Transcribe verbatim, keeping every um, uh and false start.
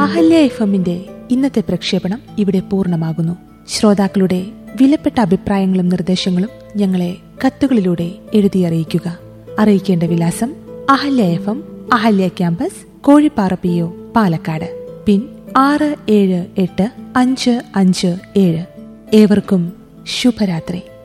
Ahalya F എമ്മിന്റെ ഇന്നത്തെ പ്രക്ഷേപണം ഇവിടെ പൂർണ്ണമാകുന്നു. ശ്രോതാക്കളുടെ വിലപ്പെട്ട അഭിപ്രായങ്ങളും നിർദ്ദേശങ്ങളും ഞങ്ങളെ കത്തുകളിലൂടെ എഴുതി അറിയിക്കുക. അറിയിക്കേണ്ട വിലാസം: Ahalya F M, Ahalya campus, Kozhippara P O, Palakkad. പിൻ ആറ് ഏഴ് എട്ട് അഞ്ച് അഞ്ച് ഏഴ്. ഏവർക്കും ശുഭരാത്രി.